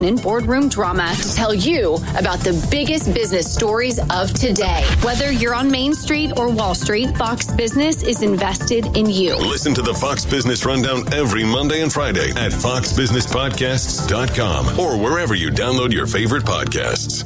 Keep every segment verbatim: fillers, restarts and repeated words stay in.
in boardroom drama to tell you about the biggest business stories of today. Whether you're on Main Street or Wall Street, Fox Business is invested in you. Listen to the Fox Business Rundown every Monday and Friday at fox business podcasts dot com or wherever you download your favorite podcasts.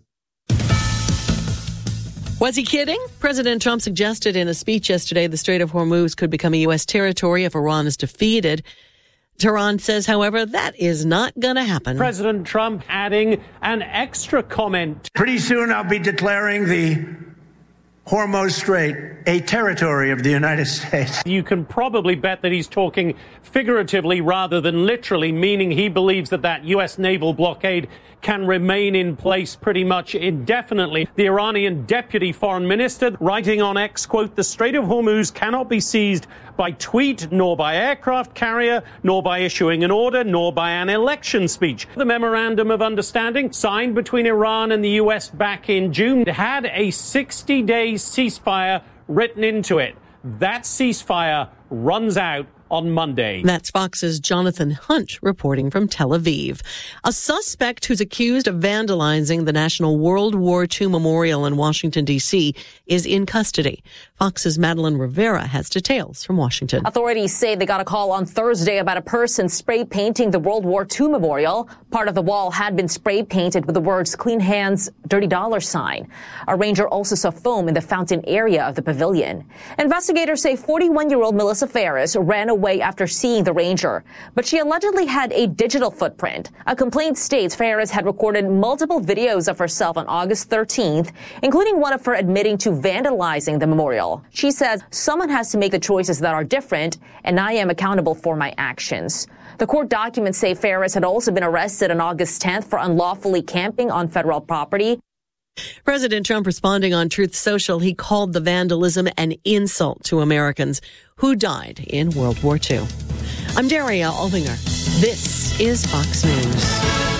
Was he kidding? President Trump suggested in a speech yesterday the Strait of Hormuz could become a U S territory if Iran is defeated. Tehran says, however, that is not going to happen. President Trump adding an extra comment. Pretty soon I'll be declaring the Hormuz Strait a territory of the United States. You can probably bet that he's talking figuratively rather than literally, meaning he believes that that U S naval blockade can remain in place pretty much indefinitely. The Iranian deputy foreign minister writing on X, quote, the Strait of Hormuz cannot be seized by tweet, nor by aircraft carrier, nor by issuing an order, nor by an election speech. The memorandum of understanding signed between Iran and the U S back in June had a sixty-day ceasefire written into it. That ceasefire runs out on Monday. That's Fox's Jonathan Hunt reporting from Tel Aviv. A suspect who's accused of vandalizing the National World War Two Memorial in Washington, D C is in custody. Fox's Madeline Rivera has details from Washington. Authorities say they got a call on Thursday about a person spray painting the World War Two Memorial. Part of the wall had been spray painted with the words "Clean Hands, Dirty Dollar" sign. A ranger also saw foam in the fountain area of the pavilion. Investigators say forty-one-year-old Melissa Ferris ran away after seeing the ranger, but she allegedly had a digital footprint. A complaint states Ferris had recorded multiple videos of herself on August thirteenth, including one of her admitting to vandalizing the memorial. She says, someone has to make the choices that are different, and I am accountable for my actions. The court documents say Ferris had also been arrested on August tenth for unlawfully camping on federal property. President Trump responding on Truth Social, he called the vandalism an insult to Americans who died in World War Two. I'm Daria Alvinger. This is Fox News.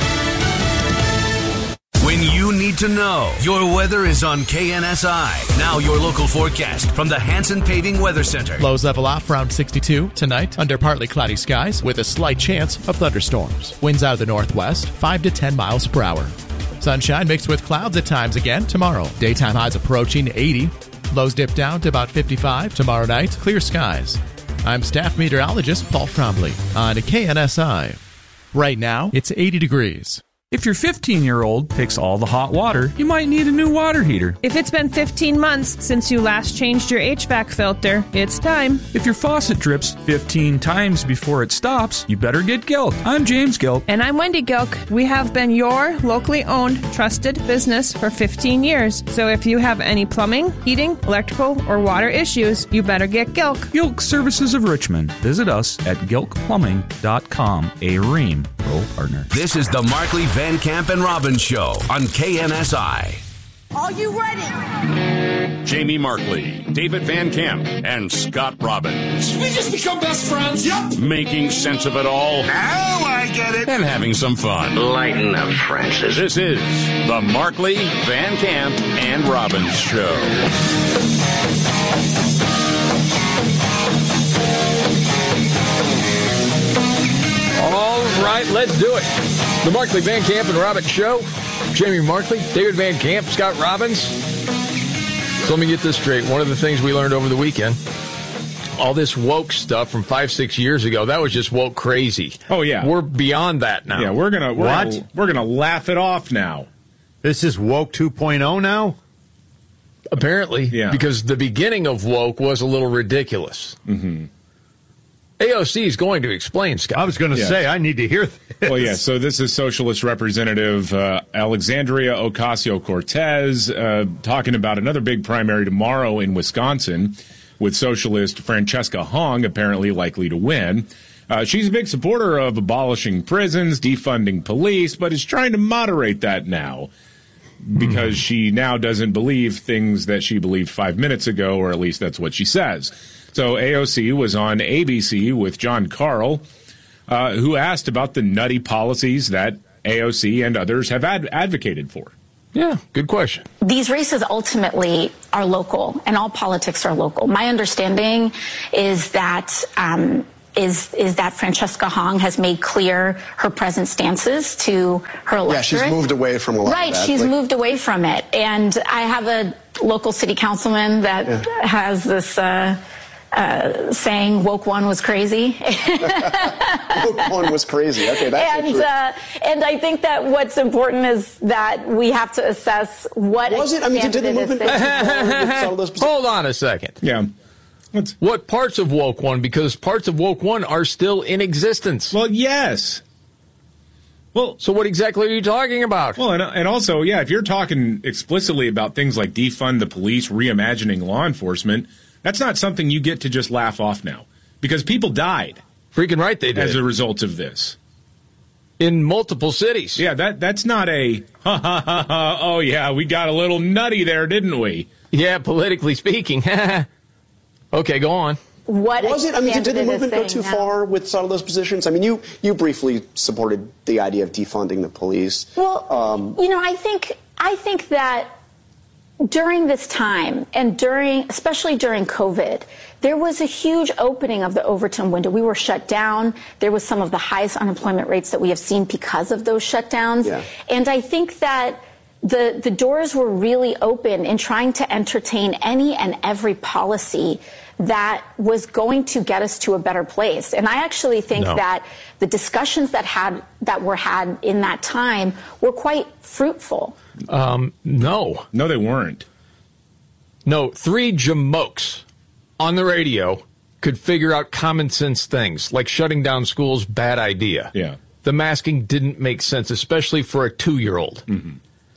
When you need to know, your weather is on K N S I. Now your local forecast from the Hanson Paving Weather Center. Lows level off around sixty-two tonight under partly cloudy skies with a slight chance of thunderstorms. Winds out of the northwest, five to ten miles per hour. Sunshine mixed with clouds at times again tomorrow. Daytime highs approaching eighty. Lows dip down to about fifty-five. Tomorrow night, clear skies. I'm staff meteorologist Paul Trombley on K N S I. Right now, it's eighty degrees. If your fifteen-year-old takes all the hot water, you might need a new water heater. If it's been fifteen months since you last changed your H V A C filter, it's time. If your faucet drips fifteen times before it stops, you better get Gilk. I'm James Gilk. And I'm Wendy Gilk. We have been your locally owned, trusted business for fifteen years. So if you have any plumbing, heating, electrical, or water issues, you better get Gilk. Gilk Services of Richmond. Visit us at gilk plumbing dot com, a Ream Pro partner. This is the Markley, Van Camp, and Robbins Show on K N S I. Are you ready? Jamie Markley, David Van Camp, and Scott Robbins. We just become best friends. Yep. Making sense of it all. Now I get it. And having some fun. Lighten up, Francis. This is the Markley, Van Camp, and Robbins Show. All right, let's do it. The Markley, Van Camp, and Robbins Show. Jamie Markley, David Van Camp, Scott Robbins. So let me get this straight. One of the things we learned over the weekend, all this woke stuff from five, six years ago, that was just woke crazy. Oh, yeah. We're beyond that now. Yeah, we're going we're what? Gonna, we're going to laugh it off now. This is woke two point oh now? Apparently, yeah. Because the beginning of woke was a little ridiculous. Mm-hmm. A O C is going to explain, Scott. I was going to yes. say, I need to hear this. Well, yeah, so this is Socialist Representative uh, Alexandria Ocasio-Cortez uh, talking about another big primary tomorrow in Wisconsin with Socialist Francesca Hong apparently likely to win. Uh, she's a big supporter of abolishing prisons, defunding police, but is trying to moderate that now because mm. she now doesn't believe things that she believed five minutes ago, or at least that's what she says. So A O C was on A B C with John Carl, uh, who asked about the nutty policies that A O C and others have ad- advocated for. Yeah, good question. These races ultimately are local, and all politics are local. My understanding is that um, is is that Francesca Hong has made clear her present stances to her electorate. Yeah, she's moved away from a lot right, of that. she's like, moved away from it. And I have a local city councilman that yeah. has this uh, uh, saying, woke one was crazy. Woke one was crazy. Okay, that's and, uh, and I think that what's important is that we have to assess what was it? I mean, did the movement Hold on a second. Yeah. What's... What parts of woke one? Because parts of woke one are still in existence. Well, yes. Well, so what exactly are you talking about? Well, and, and also, yeah, if you're talking explicitly about things like defund the police, reimagining law enforcement, that's not something you get to just laugh off now. Because people died. Freaking right they did. As a result of this. In multiple cities. Yeah, that that's not a, ha, ha, ha, ha, oh, yeah, we got a little nutty there, didn't we? Yeah, politically speaking. Okay, go on. What was it? I mean, did, did the movement go too now. far with some of those positions? I mean, you, you briefly supported the idea of defunding the police. Well, um, you know, I think I think that during this time and during, especially during COVID, there was a huge opening of the Overton window. We were shut down. There was some of the highest unemployment rates that we have seen because of those shutdowns. Yeah. And I think that the the doors were really open in trying to entertain any and every policy that was going to get us to a better place. And I actually think no. that the discussions that had that were had in that time were quite fruitful. Um, no. No, they weren't. No, three jamokes on the radio could figure out common sense things, like shutting down schools, bad idea. Yeah. The masking didn't make sense, especially for a two-year-old. Mm-hmm.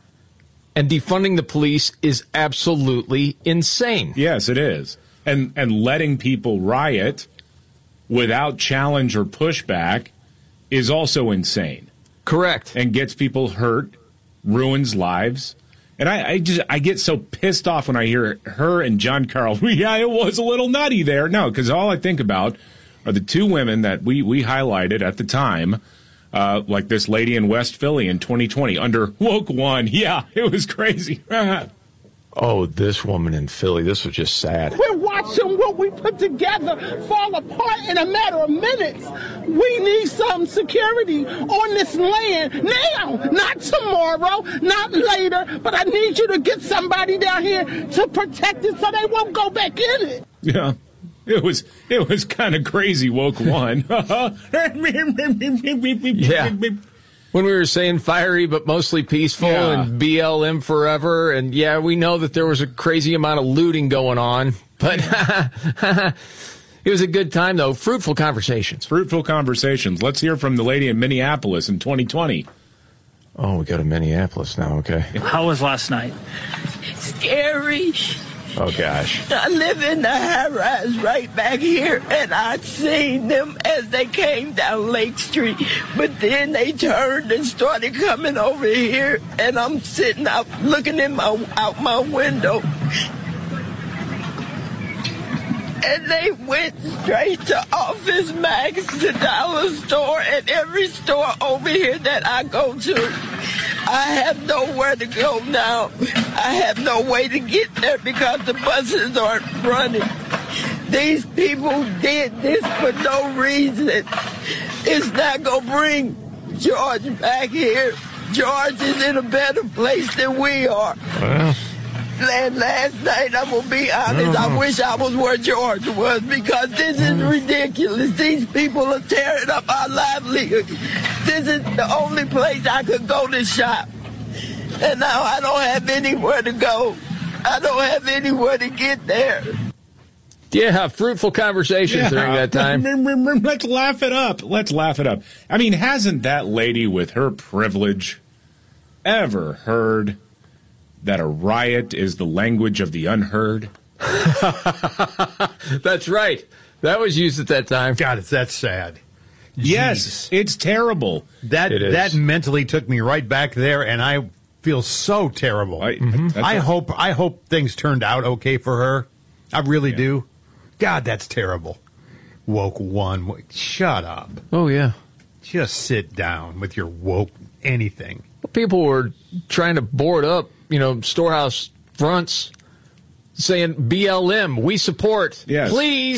And defunding the police is absolutely insane. Yes, it is. And and letting people riot without challenge or pushback is also insane. Correct. And gets people hurt, ruins lives. And I, I just I get so pissed off when I hear her and John Carl. Yeah, it was a little nutty there. No, because all I think about are the two women that we, we highlighted at the time, uh, like this lady in West Philly in twenty twenty under woke one. Yeah, it was crazy. Oh, this woman in Philly, this was just sad. We're watching what we put together fall apart in a matter of minutes. We need some security on this land now, not tomorrow, not later, but I need you to get somebody down here to protect it so they won't go back in it. Yeah. It was it was kind of crazy, woke one. Yeah. When we were saying fiery but mostly peaceful Yeah. and B L M forever, and yeah, we know that there was a crazy amount of looting going on, but it was a good time, though. Fruitful conversations. Fruitful conversations. Let's hear from the lady in Minneapolis in twenty twenty. Oh, we go to Minneapolis now, okay. How was last night? Scary. Oh, gosh. I live in the high-rise right back here, and I seen them as they came down Lake Street. But then they turned and started coming over here, and I'm sitting out looking in my out my window. And they went straight to Office Max, the dollar store, and every store over here that I go to. I have nowhere to go now. I have no way to get there because the buses aren't running. These people did this for no reason. It's not going to bring George back here. George is in a better place than we are. Well. And last night, I'm going to be honest, I wish I was where George was because this is ridiculous. These people are tearing up our livelihood. This is the only place I could go to shop. And now I don't have anywhere to go. I don't have anywhere to get there. Yeah, fruitful conversations Yeah. during that time. Let's laugh it up. Let's laugh it up. I mean, hasn't that lady with her privilege ever heard that a riot is the language of the unheard? That's right. That was used at that time. God, it's that sad. Yes, it's terrible. That It is. that mentally took me right back there, and I feel so terrible. I, Mm-hmm. I hope I hope things turned out okay for her. I really yeah. do. God, that's terrible. Woke one. Shut up. Oh, yeah. Just sit down with your woke anything. People were trying to board up, you know, storehouse fronts saying B L M, we support. Yes. Please,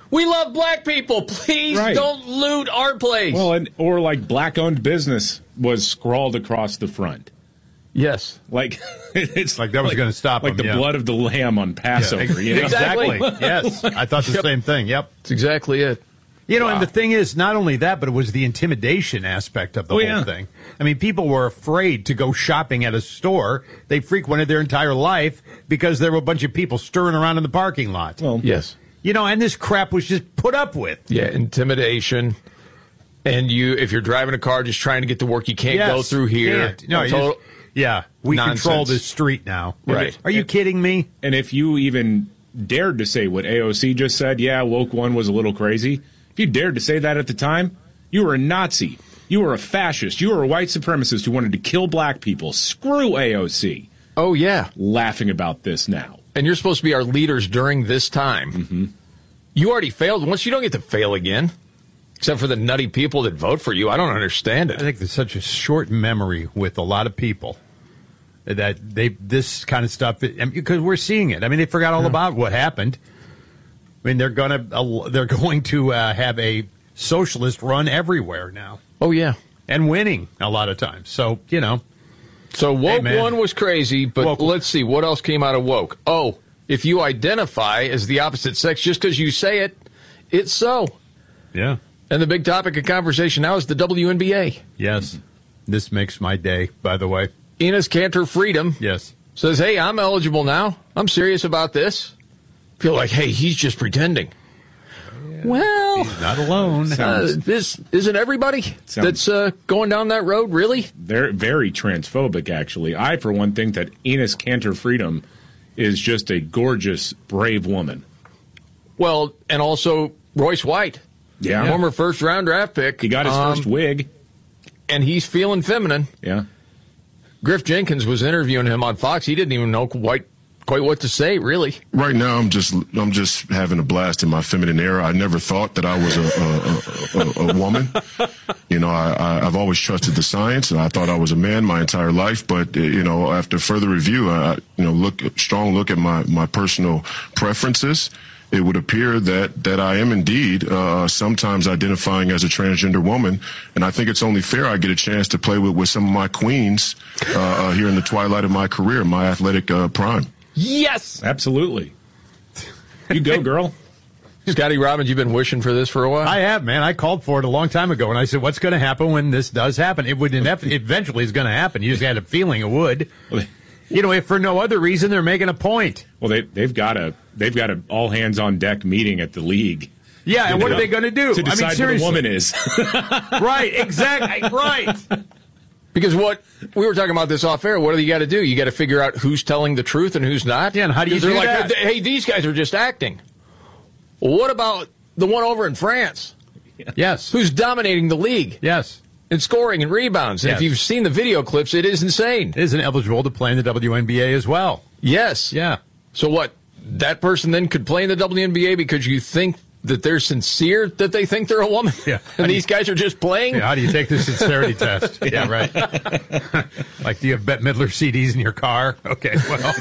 We love black people. Please Right. don't loot our place. Well, and or like black-owned business was scrawled across the front. Yes, like it's like that was like, going to stop like them, the yeah. blood of the lamb on Passover. Yeah, you know? exactly. Yes, I thought the Yep. same thing. Yep, that's exactly it. You know, Wow. and the thing is, not only that, but it was the intimidation aspect of the Oh, whole yeah. thing. I mean, people were afraid to go shopping at a store they frequented their entire life because there were a bunch of people stirring around in the parking lot. Well, yes. You know, and this crap was just put up with. Yeah, intimidation. And you, if you're driving a car just trying to get to work, you can't Yes, go through here. can't. No, you Total- just- yeah, we Nonsense. control this street now. Right. Are you kidding me? And if you even dared to say what A O C just said, yeah, woke one was a little crazy. If you dared to say that at the time, you were a Nazi. You were a fascist. You were a white supremacist who wanted to kill black people. Screw A O C. Oh, yeah. Laughing about this now. And you're supposed to be our leaders during this time. Mm-hmm. You already failed once. You don't get to fail again. Except for the nutty people that vote for you. I don't understand I it. think there's such a short memory with a lot of people that they this kind of stuff, I mean, because we're seeing it. I mean, they forgot all Yeah. about what happened. I mean, they're gonna uh, they're going to uh, have a socialist run everywhere now. Oh, yeah. And winning a lot of times. So, you know. So woke man. one was crazy, but Woke- let's see. What else came out of woke? Oh, if you identify as the opposite sex just because you say it, it's so. Yeah. And the big topic of conversation now is the W N B A. Yes. This makes my day, by the way. Enes Kanter Freedom Yes. says, hey, I'm eligible now. I'm serious about this. Feel like, hey, he's just pretending. Well, He's not alone. uh, this isn't everybody Sounds- that's uh, going down that road, really? They're very transphobic, actually. I, for one, think that Enes Kanter Freedom is just a gorgeous, brave woman. Well, and also Royce White. Yeah. Former first round draft pick. He got his Um, first wig. And he's feeling feminine. Yeah. Griff Jenkins was interviewing him on Fox. He didn't even know quite quite what to say, really. Right now, I'm just I'm just having a blast in my feminine era. I never thought that I was a a, a, a woman. You know, I, I I've always trusted the science, and I thought I was a man my entire life. But uh, you know, after further review, I you know look strong look at my my personal preferences. It would appear that that I am indeed uh, sometimes identifying as a transgender woman, and I think it's only fair I get a chance to play with, with some of my queens uh, uh, here in the twilight of my career, my athletic uh, prime. Yes! Absolutely. You go, girl. Scotty Robbins, you've been wishing for this for a while? I have, man. I called for it a long time ago, and I said, what's going to happen when this does happen? It would inev- eventually is going to happen. You just had a feeling it would. You know, if for no other reason, they're making a point. Well, they they've got a they've got a all hands on deck meeting at the league. Yeah, and To what de- are they going to do? to decide I mean, what a seriously. woman is? Right, exactly, right. Because what we were talking about this off air, what do you got to do? You got to figure out who's telling the truth and who's not. Yeah, and how do you 'Cause they're do like, that? hey, these guys are just acting. Well, what about the one over in France? Yes. Who's dominating the league? Yes. In scoring and rebounds. And Yes. if you've seen the video clips, it is insane. Isn't eligible to play in the W N B A as well. Yes. Yeah. So what? That person then could play in the W N B A because you think that they're sincere that they think they're a woman? Yeah. And these guys are just playing? Yeah, how do you take the sincerity test? Yeah, right. Like, do you have Bette Midler C Ds in your car? Okay, well.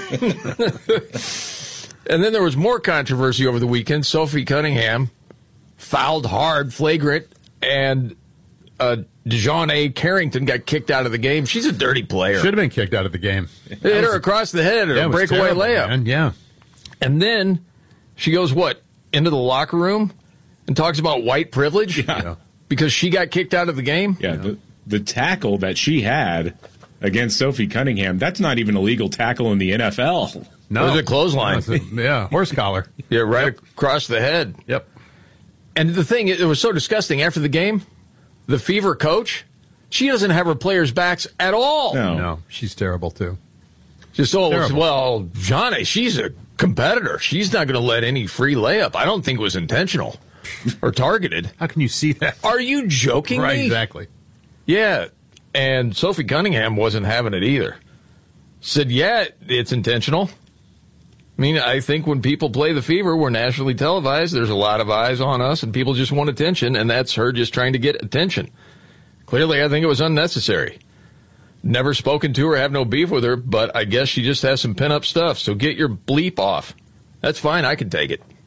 And then there was more controversy over the weekend. Sophie Cunningham fouled hard, flagrant, and uh, DeJounte Carrington got kicked out of the game. She's a dirty player. Should have been kicked out of the game. It hit her across the head, or Yeah, a it was breakaway terrible, layup. man. Yeah. And then she goes, what, into the locker room and talks about white privilege? Yeah. Because she got kicked out of the game? Yeah, the, the tackle that she had against Sophie Cunningham, that's not even a legal tackle in the N F L. No. It was a clothesline. No, it's a- yeah, horse collar. Yeah, right across the head. Yep. And the thing, it was so disgusting. After the game, the Fever coach, she doesn't have her players' backs at all. No. No, she's terrible, too. Just, oh, Terrible. well, Johnny, she's a competitor. She's not going to let any free layup. I don't think it was intentional or targeted. How can you see that? Are you joking Right, me? exactly. Yeah. And Sophie Cunningham wasn't having it either. Said, yeah, it's intentional. I mean, I think when people play the Fever, we're nationally televised. There's a lot of eyes on us, and people just want attention, and that's her just trying to get attention. Clearly, I think it was unnecessary. Never spoken to her, have no beef with her, but I guess she just has some pin-up stuff, so get your bleep off. That's fine, I can take it.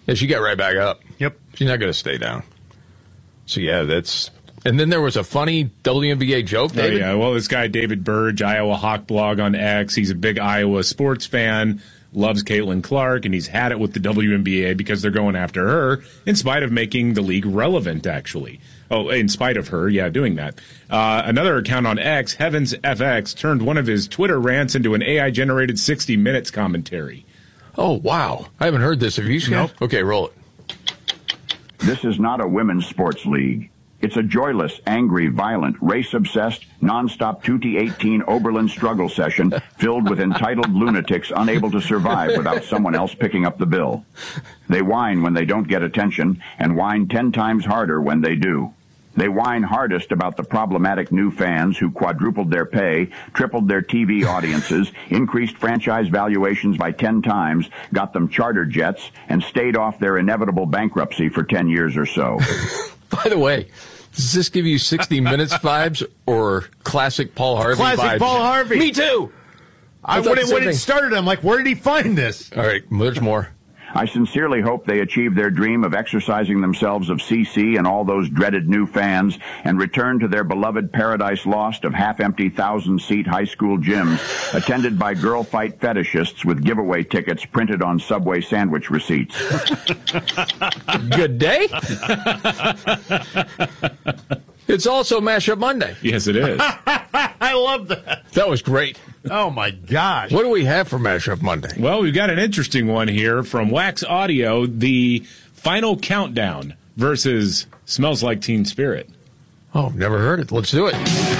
Yeah, she got right back up. Yep. She's not going to stay down. So, yeah, that's... And then there was a funny W N B A joke, David? Oh, yeah. Well, this guy, David Burge, Iowa Hawk Blog on X, he's a big Iowa sports fan, loves Caitlin Clark, and he's had it with the W N B A because they're going after her, in spite of making the league relevant, actually. Oh, in spite of her, yeah, doing that. Uh, another account on X, Heavens F X, turned one of his Twitter rants into an A I-generated sixty minutes commentary. Oh, wow. I haven't heard this. Have you, Scott? Nope. Okay, roll it. This is not a women's sports league. It's a joyless, angry, violent, race-obsessed, nonstop two T eighteen Oberlin struggle session filled with entitled lunatics unable to survive without someone else picking up the bill. They whine when they don't get attention and whine ten times harder when they do. They whine hardest about the problematic new fans who quadrupled their pay, tripled their T V audiences, increased franchise valuations by ten times, got them charter jets, and stayed off their inevitable bankruptcy for ten years or so. By the way, does this give you sixty minutes vibes or classic Paul Harvey classic vibes? Classic Paul Harvey. Me too. I, I when it, when it started, I'm like, where did he find this? All right, there's more. I sincerely hope they achieve their dream of exercising themselves of C C and all those dreaded new fans and return to their beloved paradise lost of half-empty thousand-seat high school gyms attended by girl fight fetishists with giveaway tickets printed on Subway sandwich receipts. Good day. It's also Mashup Monday. Yes, it is. I love that. That was great. Oh, my gosh. What do we have for Mashup Monday? Well, we've got an interesting one here from Wax Audio, the Final Countdown versus Smells Like Teen Spirit. Oh, never heard it. Let's do it.